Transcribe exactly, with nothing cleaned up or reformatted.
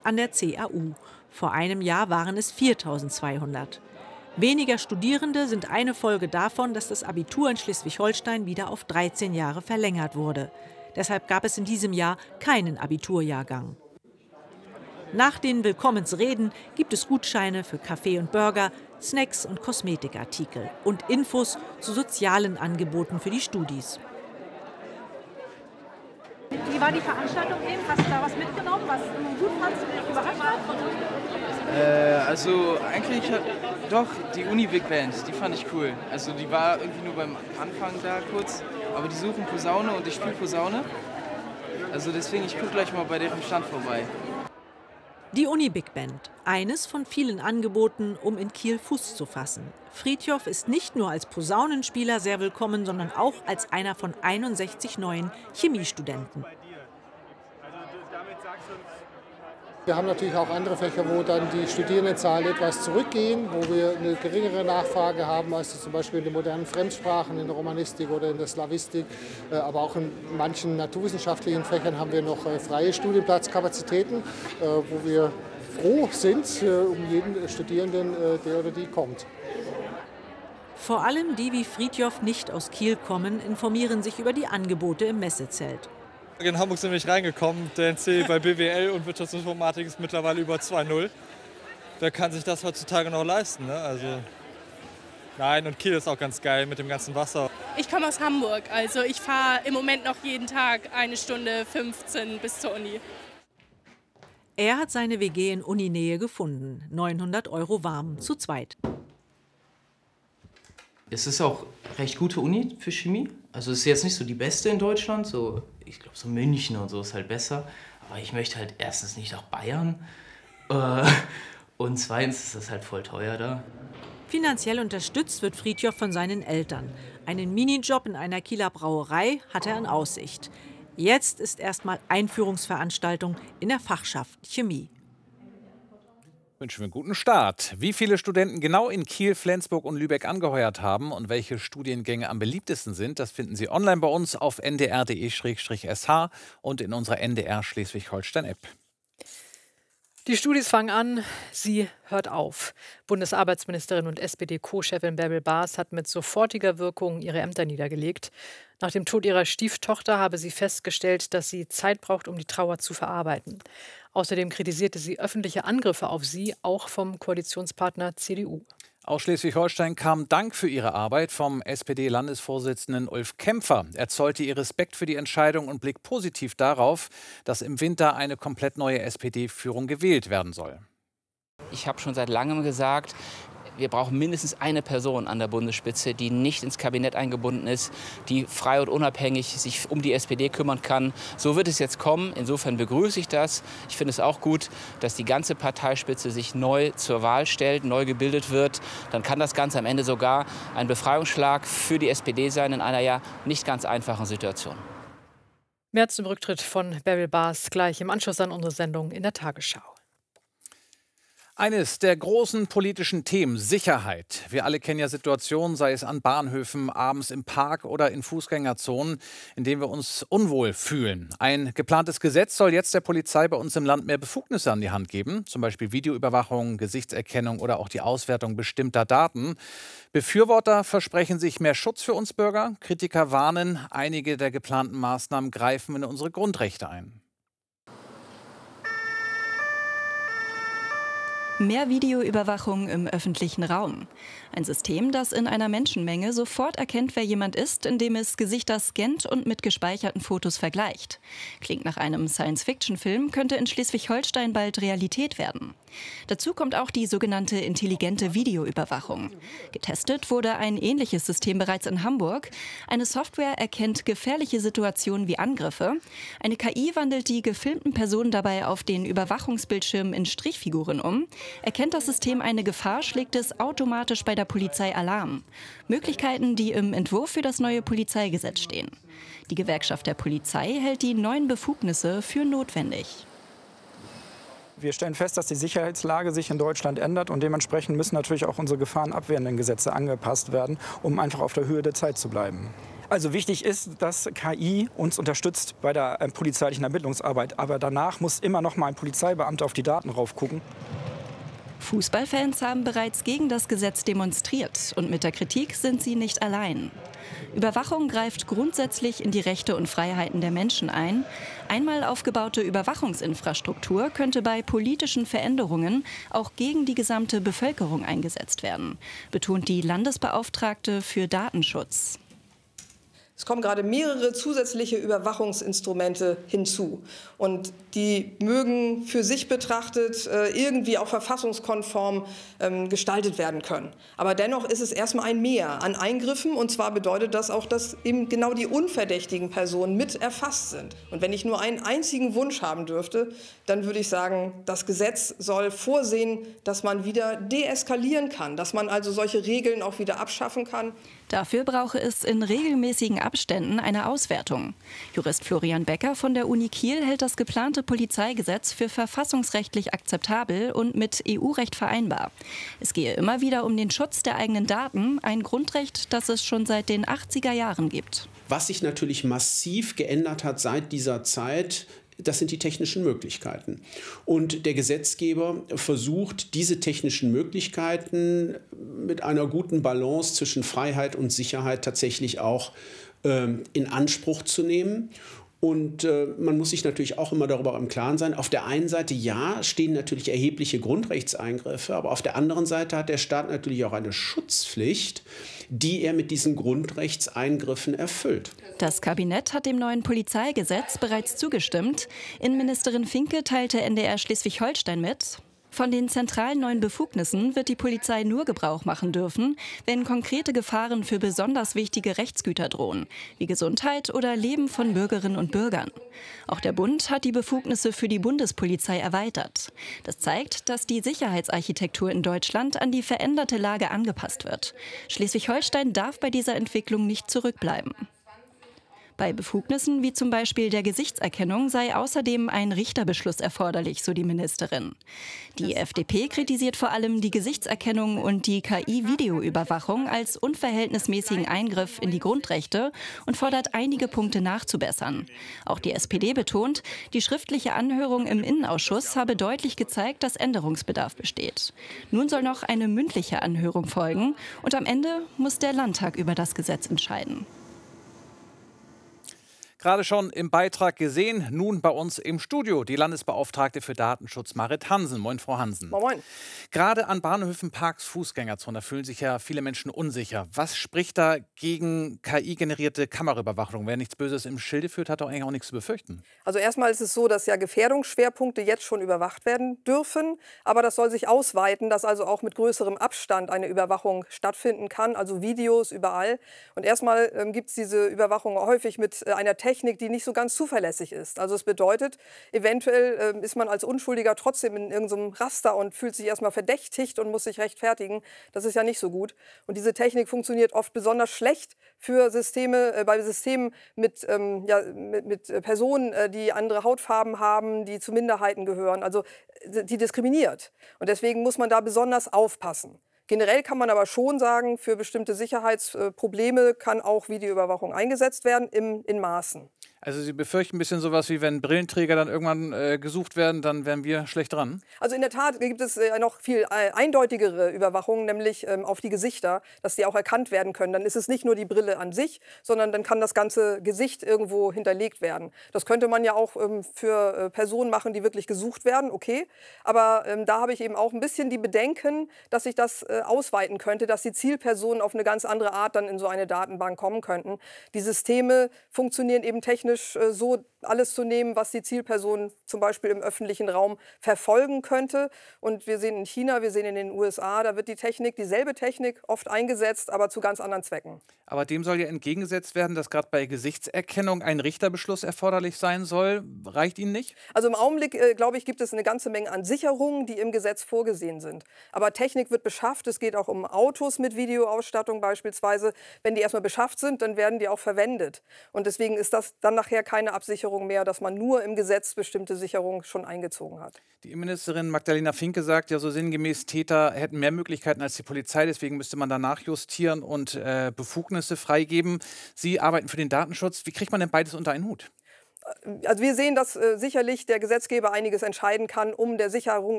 an der C A U. Vor einem Jahr waren es viertausendzweihundert. Weniger Studierende sind eine Folge davon, dass das Abitur in Schleswig-Holstein wieder auf dreizehn Jahre verlängert wurde. Deshalb gab es in diesem Jahr keinen Abiturjahrgang. Nach den Willkommensreden gibt es Gutscheine für Kaffee und Burger, Snacks und Kosmetikartikel und Infos zu sozialen Angeboten für die Studis. Wie war die Veranstaltung eben? Hast du da was mitgenommen, was du gut fandst und dich überrascht hat? Äh, also eigentlich hat doch die Uni Big Band, die fand ich cool. Also die war irgendwie nur beim Anfang da kurz, aber die suchen Posaune und ich spiele Posaune. Also deswegen, ich gucke gleich mal bei deren Stand vorbei. Die Uni Big Band, eines von vielen Angeboten, um in Kiel Fuß zu fassen. Frithjof ist nicht nur als Posaunenspieler sehr willkommen, sondern auch als einer von einundsechzig neuen Chemiestudenten. Wir haben natürlich auch andere Fächer, wo dann die Studierendenzahlen etwas zurückgehen, wo wir eine geringere Nachfrage haben, als zum Beispiel in den modernen Fremdsprachen, in der Romanistik oder in der Slawistik. Aber auch in manchen naturwissenschaftlichen Fächern haben wir noch freie Studienplatzkapazitäten, wo wir froh sind um jeden Studierenden, der oder die kommt. Vor allem die wie Frithjof nicht aus Kiel kommen, informieren sich über die Angebote im Messezelt. In Hamburg sind wir nicht reingekommen. Der N C bei B W L und Wirtschaftsinformatik ist mittlerweile über zwei null. Wer kann sich das heutzutage noch leisten? Ne? Also, nein, und Kiel ist auch ganz geil mit dem ganzen Wasser. Ich komme aus Hamburg, also ich fahre im Moment noch jeden Tag eine Stunde fünfzehn bis zur Uni. Er hat seine W G in Uninähe gefunden. neunhundert Euro warm, zu zweit. Es ist auch recht gute Uni für Chemie. Also es ist jetzt nicht so die beste in Deutschland. So, ich glaube, so München und so ist halt besser. Aber ich möchte halt erstens nicht nach Bayern. Äh, und zweitens ist das halt voll teuer da. Finanziell unterstützt wird Frithjof von seinen Eltern. Einen Minijob in einer Kieler Brauerei hat er in Aussicht. Jetzt ist erstmal Einführungsveranstaltung in der Fachschaft Chemie. Wünschen wir einen guten Start. Wie viele Studenten genau in Kiel, Flensburg und Lübeck angeheuert haben und welche Studiengänge am beliebtesten sind, das finden Sie online bei uns auf n d r punkt d e slash s h und in unserer N D R Schleswig-Holstein-App. Die Studis fangen an, sie hört auf. Bundesarbeitsministerin und S P D-Co-Chefin Bärbel Baas hat mit sofortiger Wirkung ihre Ämter niedergelegt. Nach dem Tod ihrer Stieftochter habe sie festgestellt, dass sie Zeit braucht, um die Trauer zu verarbeiten. Außerdem kritisierte sie öffentliche Angriffe auf sie, auch vom Koalitionspartner C D U. Aus Schleswig-Holstein kam Dank für ihre Arbeit vom S P D-Landesvorsitzenden Ulf Kämpfer. Er zollte ihr Respekt für die Entscheidung und blickt positiv darauf, dass im Winter eine komplett neue S P D-Führung gewählt werden soll. Ich habe schon seit langem gesagt, wir brauchen mindestens eine Person an der Bundesspitze, die nicht ins Kabinett eingebunden ist, die frei und unabhängig sich um die S P D kümmern kann. So wird es jetzt kommen. Insofern begrüße ich das. Ich finde es auch gut, dass die ganze Parteispitze sich neu zur Wahl stellt, neu gebildet wird. Dann kann das Ganze am Ende sogar ein Befreiungsschlag für die S P D sein in einer ja nicht ganz einfachen Situation. Mehr zum Rücktritt von Bärbel Baas gleich im Anschluss an unsere Sendung in der Tagesschau. Eines der großen politischen Themen, Sicherheit. Wir alle kennen ja Situationen, sei es an Bahnhöfen, abends im Park oder in Fußgängerzonen, in denen wir uns unwohl fühlen. Ein geplantes Gesetz soll jetzt der Polizei bei uns im Land mehr Befugnisse an die Hand geben. Zum Beispiel Videoüberwachung, Gesichtserkennung oder auch die Auswertung bestimmter Daten. Befürworter versprechen sich mehr Schutz für uns Bürger. Kritiker warnen, einige der geplanten Maßnahmen greifen in unsere Grundrechte ein. Mehr Videoüberwachung im öffentlichen Raum. Ein System, das in einer Menschenmenge sofort erkennt, wer jemand ist, indem es Gesichter scannt und mit gespeicherten Fotos vergleicht. Klingt nach einem Science-Fiction-Film, könnte in Schleswig-Holstein bald Realität werden. Dazu kommt auch die sogenannte intelligente Videoüberwachung. Getestet wurde ein ähnliches System bereits in Hamburg. Eine Software erkennt gefährliche Situationen wie Angriffe. Eine K I wandelt die gefilmten Personen dabei auf den Überwachungsbildschirmen in Strichfiguren um. Erkennt das System eine Gefahr, schlägt es automatisch bei der Polizei Alarm. Möglichkeiten, die im Entwurf für das neue Polizeigesetz stehen. Die Gewerkschaft der Polizei hält die neuen Befugnisse für notwendig. Wir stellen fest, dass die Sicherheitslage sich in Deutschland ändert und dementsprechend müssen natürlich auch unsere gefahrenabwehrenden Gesetze angepasst werden, um einfach auf der Höhe der Zeit zu bleiben. Also wichtig ist, dass K I uns unterstützt bei der äh, polizeilichen Ermittlungsarbeit. Aber danach muss immer noch mal ein Polizeibeamter auf die Daten raufgucken. Fußballfans haben bereits gegen das Gesetz demonstriert und mit der Kritik sind sie nicht allein. Überwachung greift grundsätzlich in die Rechte und Freiheiten der Menschen ein. Einmal aufgebaute Überwachungsinfrastruktur könnte bei politischen Veränderungen auch gegen die gesamte Bevölkerung eingesetzt werden, betont die Landesbeauftragte für Datenschutz. Es kommen gerade mehrere zusätzliche Überwachungsinstrumente hinzu. Und die mögen für sich betrachtet irgendwie auch verfassungskonform gestaltet werden können. Aber dennoch ist es erstmal ein Mehr an Eingriffen. Und zwar bedeutet das auch, dass eben genau die unverdächtigen Personen mit erfasst sind. Und wenn ich nur einen einzigen Wunsch haben dürfte, dann würde ich sagen, das Gesetz soll vorsehen, dass man wieder deeskalieren kann, dass man also solche Regeln auch wieder abschaffen kann. Dafür brauche es in regelmäßigen Abständen eine Auswertung. Jurist Florian Becker von der Uni Kiel hält das geplante Polizeigesetz für verfassungsrechtlich akzeptabel und mit E U-Recht vereinbar. Es gehe immer wieder um den Schutz der eigenen Daten, ein Grundrecht, das es schon seit den achtziger Jahren gibt. Was sich natürlich massiv geändert hat seit dieser Zeit, das sind die technischen Möglichkeiten. Und der Gesetzgeber versucht, diese technischen Möglichkeiten mit einer guten Balance zwischen Freiheit und Sicherheit tatsächlich auch ähm, in Anspruch zu nehmen. Und äh, man muss sich natürlich auch immer darüber im Klaren sein. Auf der einen Seite, ja, stehen natürlich erhebliche Grundrechtseingriffe, aber auf der anderen Seite hat der Staat natürlich auch eine Schutzpflicht, die er mit diesen Grundrechtseingriffen erfüllt. Das Kabinett hat dem neuen Polizeigesetz bereits zugestimmt. Innenministerin Finke teilte N D R Schleswig-Holstein mit: Von den zentralen neuen Befugnissen wird die Polizei nur Gebrauch machen dürfen, wenn konkrete Gefahren für besonders wichtige Rechtsgüter drohen, wie Gesundheit oder Leben von Bürgerinnen und Bürgern. Auch der Bund hat die Befugnisse für die Bundespolizei erweitert. Das zeigt, dass die Sicherheitsarchitektur in Deutschland an die veränderte Lage angepasst wird. Schleswig-Holstein darf bei dieser Entwicklung nicht zurückbleiben. Bei Befugnissen wie zum Beispiel der Gesichtserkennung sei außerdem ein Richterbeschluss erforderlich, so die Ministerin. Die F D P kritisiert vor allem die Gesichtserkennung und die K I-Videoüberwachung als unverhältnismäßigen Eingriff in die Grundrechte und fordert einige Punkte nachzubessern. Auch die S P D betont, die schriftliche Anhörung im Innenausschuss habe deutlich gezeigt, dass Änderungsbedarf besteht. Nun soll noch eine mündliche Anhörung folgen und am Ende muss der Landtag über das Gesetz entscheiden. Gerade schon im Beitrag gesehen, nun bei uns im Studio die Landesbeauftragte für Datenschutz Marit Hansen. Moin, Frau Hansen. Moin. Gerade an Bahnhöfen, Parks, Fußgängerzonen, da fühlen sich ja viele Menschen unsicher. Was spricht da gegen K I-generierte Kameraüberwachung? Wer nichts Böses im Schilde führt, hat doch eigentlich auch nichts zu befürchten. Also erstmal ist es so, dass ja Gefährdungsschwerpunkte jetzt schon überwacht werden dürfen. Aber das soll sich ausweiten, dass also auch mit größerem Abstand eine Überwachung stattfinden kann. Also Videos überall. Und erstmal ähm, gibt es diese Überwachung häufig mit äh, einer Technik, Technik, die nicht so ganz zuverlässig ist. Also es bedeutet, eventuell äh, ist man als Unschuldiger trotzdem in irgendeinem Raster und fühlt sich erstmal verdächtigt und muss sich rechtfertigen. Das ist ja nicht so gut. Und diese Technik funktioniert oft besonders schlecht für Systeme, äh, bei Systemen mit, ähm, ja, mit, mit Personen, äh, die andere Hautfarben haben, die zu Minderheiten gehören, also äh, die diskriminiert. Und deswegen muss man da besonders aufpassen. Generell kann man aber schon sagen, für bestimmte Sicherheitsprobleme kann auch Videoüberwachung eingesetzt werden, im, in Maßen. Also Sie befürchten ein bisschen sowas, wie wenn Brillenträger dann irgendwann äh, gesucht werden, dann wären wir schlecht dran? Also in der Tat gibt es äh, noch viel äh, eindeutigere Überwachung, nämlich ähm, auf die Gesichter, dass die auch erkannt werden können. Dann ist es nicht nur die Brille an sich, sondern dann kann das ganze Gesicht irgendwo hinterlegt werden. Das könnte man ja auch ähm, für äh, Personen machen, die wirklich gesucht werden, okay. Aber ähm, da habe ich eben auch ein bisschen die Bedenken, dass sich das äh, ausweiten könnte, dass die Zielpersonen auf eine ganz andere Art dann in so eine Datenbank kommen könnten. Die Systeme funktionieren eben technisch so alles zu nehmen, was die Zielperson zum Beispiel im öffentlichen Raum verfolgen könnte. Und wir sehen in China, wir sehen in den U S A, da wird die Technik, dieselbe Technik oft eingesetzt, aber zu ganz anderen Zwecken. Aber dem soll ja entgegengesetzt werden, dass gerade bei Gesichtserkennung ein Richterbeschluss erforderlich sein soll. Reicht Ihnen nicht? Also im Augenblick, äh, glaube ich, gibt es eine ganze Menge an Sicherungen, die im Gesetz vorgesehen sind. Aber Technik wird beschafft. Es geht auch um Autos mit Videoausstattung beispielsweise. Wenn die erstmal beschafft sind, dann werden die auch verwendet. Und deswegen ist das dann nachher keine Absicherung mehr, dass man nur im Gesetz bestimmte Sicherungen schon eingezogen hat. Die Innenministerin Magdalena Finke sagt ja so sinngemäß, Täter hätten mehr Möglichkeiten als die Polizei, deswegen müsste man danach justieren und äh, Befugnisse freigeben. Sie arbeiten für den Datenschutz. Wie kriegt man denn beides unter einen Hut? Also wir sehen, dass äh, sicherlich der Gesetzgeber einiges entscheiden kann, um der Sicherung